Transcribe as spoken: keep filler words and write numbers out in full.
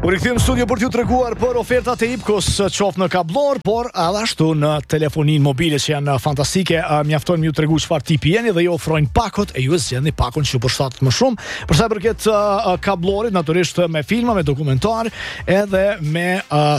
U rikthym në studio për t'ju treguar për ofertat e Ipkos, qoftë në kablor, por edhe ashtu në telefonin mobile që janë fantastike. Mjafton më ju tregu çfarë tipi jeni dhe ju ofrojnë pakot e ju e zgjidhni pakun që ju përshtatet më shumë. Për sa i përket uh, kablorit, natyrisht me filma, me dokumentar, edhe me uh,